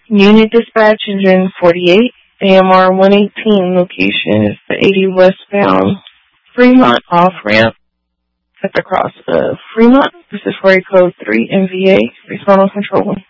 Unit dispatch engine 48, AMR 118 location is the 80 westbound Fremont off-ramp at the cross of Fremont. This is for a code 3 MVA, respond on control 1.